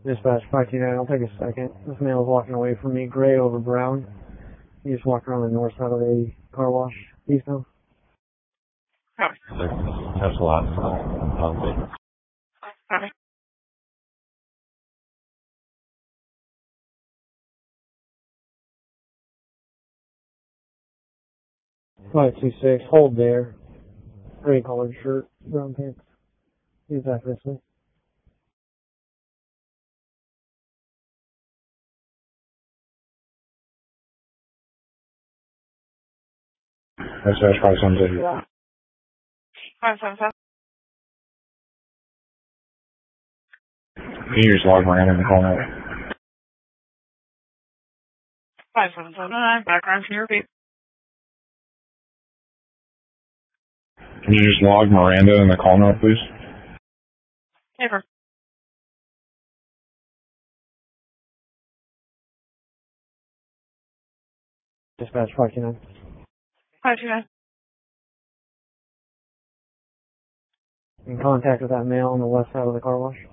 Dispatch 529, I'll take a second. This male is walking away from me, gray over brown. He just walked around the north side of the car wash. Eastbound. Copy. That's a lot. Copy. 526, hold there. Gray collared shirt, brown pants. Use that this way. That's 570. 577. Can you just log Miranda in the call now? 5779. Background, can you repeat? Can you just log Miranda in the call note, please? Paper. Dispatch 529. 529. In contact with that male on the west side of the car wash.